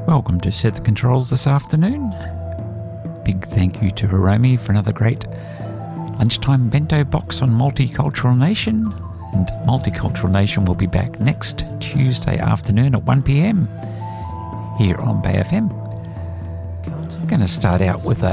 Welcome to Set the Controls this afternoon. Big thank you to Hiromi for another great lunchtime bento box on Multicultural Nation. And Multicultural Nation will be back next Tuesday afternoon at 1 p.m. here on Bay FM. I'm going to start out with